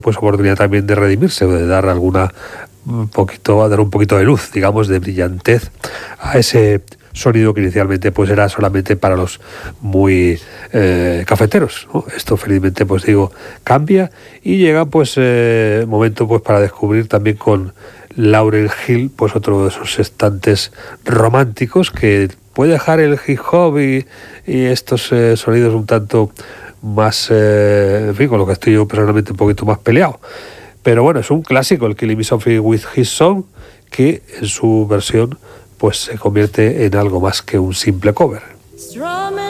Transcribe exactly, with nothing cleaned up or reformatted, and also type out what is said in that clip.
pues oportunidad también de redimirse o de dar alguna un poquito, a dar un poquito de luz, digamos, de brillantez a ese sonido que inicialmente pues era solamente para los muy eh, cafeteros, ¿no? Esto felizmente pues digo cambia y llega pues eh, momento pues para descubrir también con Lauryn Hill pues otro de esos estantes románticos que puede dejar el hip hop y, y estos eh, sonidos un tanto más, eh, en fin, con lo que estoy yo personalmente un poquito más peleado. Pero bueno, es un clásico, el Killing Me Softly with His Song, que en su versión pues se convierte en algo más que un simple cover.